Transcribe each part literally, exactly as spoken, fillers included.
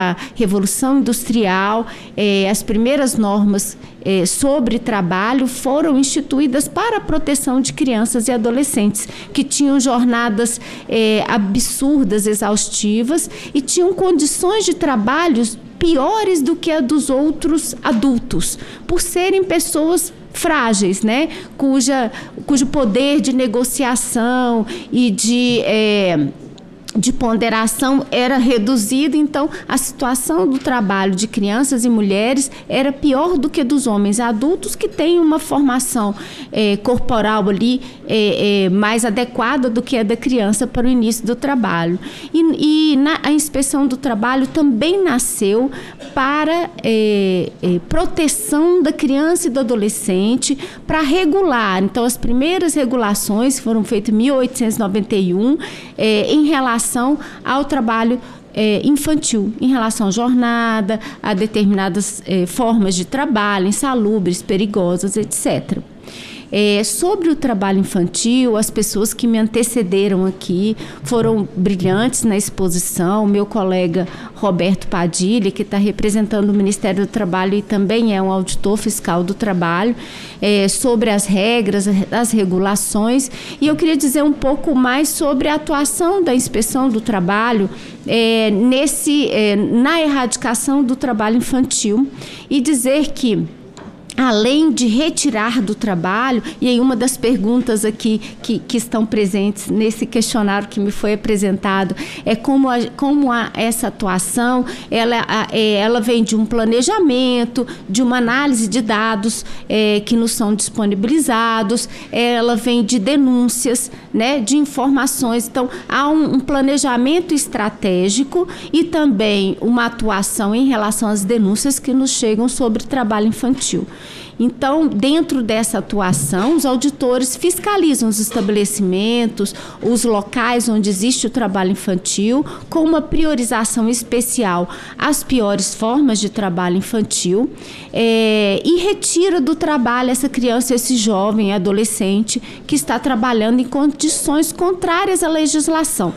a Revolução Industrial, eh, as primeiras normas eh, sobre trabalho foram instituídas para a proteção de crianças e adolescentes, que tinham jornadas eh, absurdas, exaustivas, e tinham condições de trabalho piores do que a dos outros adultos, por serem pessoas frágeis, né? Cuja, cujo poder de negociação e de... Eh, de ponderação era reduzido, então a situação do trabalho de crianças e mulheres era pior do que dos homens adultos, que têm uma formação eh, corporal ali eh, eh, mais adequada do que a da criança para o início do trabalho. E, e na, a inspeção do trabalho também nasceu para eh, eh, proteção da criança e do adolescente, para regular. Então as primeiras regulações foram feitas em mil oitocentos e noventa e um eh, em relação ao trabalho é, infantil, em relação à jornada, a determinadas é, formas de trabalho, insalubres, perigosas, etcétera. É, sobre o trabalho infantil, as pessoas que me antecederam aqui foram brilhantes na exposição. Meu colega Roberto Padilha, que está representando o Ministério do Trabalho e também é um auditor fiscal do trabalho, é, sobre as regras, as regulações. E eu queria dizer um pouco mais sobre a atuação da Inspeção do Trabalho é, nesse, é, na erradicação do trabalho infantil, e dizer que, além de retirar do trabalho, e aí uma das perguntas aqui que, que estão presentes nesse questionário que me foi apresentado, é como, a, como a, essa atuação, ela, a, é, ela vem de um planejamento, de uma análise de dados é, que nos são disponibilizados, ela vem de denúncias, né, de informações. Então, há um, um planejamento estratégico e também uma atuação em relação às denúncias que nos chegam sobre trabalho infantil. Então, dentro dessa atuação, os auditores fiscalizam os estabelecimentos, os locais onde existe o trabalho infantil, com uma priorização especial às piores formas de trabalho infantil, é, e retira do trabalho essa criança, esse jovem, adolescente, que está trabalhando em condições contrárias à legislação.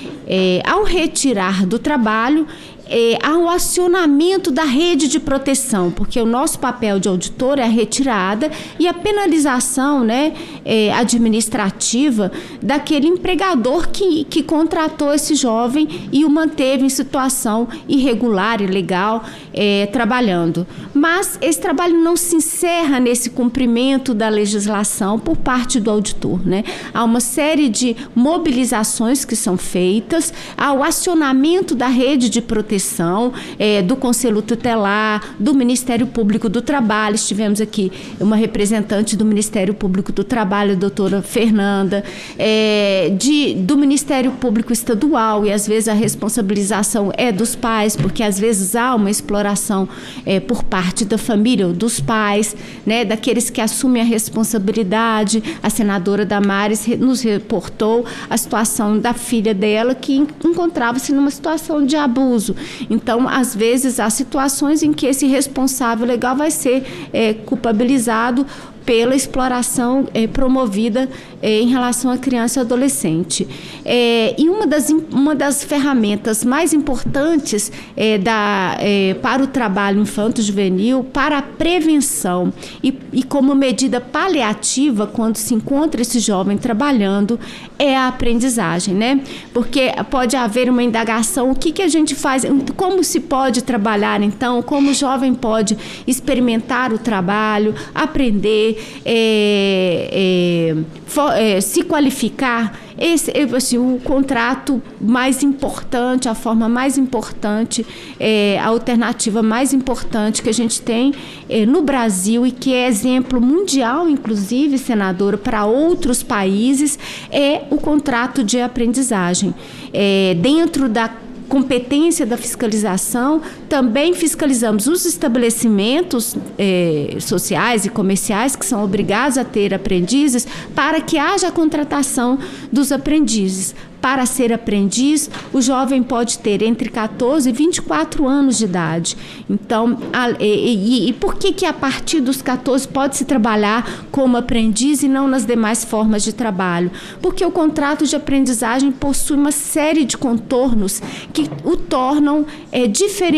É, ao retirar do trabalho, É, há um acionamento da rede de proteção, porque o nosso papel de auditor é a retirada e a penalização, né, é, administrativa daquele empregador que, que contratou esse jovem e o manteve em situação irregular, ilegal, é, trabalhando. Mas esse trabalho não se encerra nesse cumprimento da legislação por parte do auditor, né? Há uma série de mobilizações que são feitas, há o acionamento da rede de proteção, É, do Conselho Tutelar, do Ministério Público do Trabalho. Estivemos aqui uma representante do Ministério Público do Trabalho, a doutora Fernanda, é, de, do Ministério Público Estadual, e às vezes a responsabilização é dos pais, porque às vezes há uma exploração é, por parte da família ou dos pais, né, daqueles que assumem a responsabilidade. A senadora Damares nos reportou a situação da filha dela, que encontrava-se numa situação de abuso. Então, às vezes, há situações em que esse responsável legal vai ser é, culpabilizado pela exploração é, promovida é, em relação à criança e adolescente. É, e uma das, uma das ferramentas mais importantes é, da, é, para o trabalho infanto-juvenil, para a prevenção e, e como medida paliativa, quando se encontra esse jovem trabalhando, é a aprendizagem, né? Porque pode haver uma indagação, o que, que a gente faz, como se pode trabalhar então, como o jovem pode experimentar o trabalho, aprender, É, é, for, é, se qualificar. Esse, assim, o contrato mais importante, a forma mais importante, é, a alternativa mais importante que a gente tem é, no Brasil, e que é exemplo mundial, inclusive, senadora, para outros países, é o contrato de aprendizagem. É, dentro da competência da fiscalização, também fiscalizamos os estabelecimentos eh, sociais e comerciais que são obrigados a ter aprendizes, para que haja a contratação dos aprendizes, para ser aprendiz, o jovem pode ter entre quatorze e vinte e quatro anos de idade. Então, a, e, e, e por que que a partir dos quatorze pode-se trabalhar como aprendiz e não nas demais formas de trabalho? Porque o contrato de aprendizagem possui uma série de contornos que o tornam é, diferente